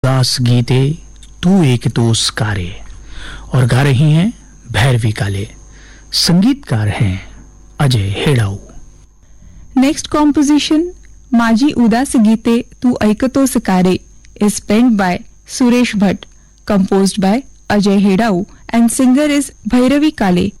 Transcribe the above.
उदास गीते तू एक तोस कारे, और गा रही हैं भैरवी काले। संगीतकार हैं अजय हेडाऊ। नेक्स्ट कॉम्पोजिशन माझी उदास गीते तू ऐकतोस कारे is penned by Suresh Bhatt, composed by Ajay Hedau, and singer is Bhairavi Kale.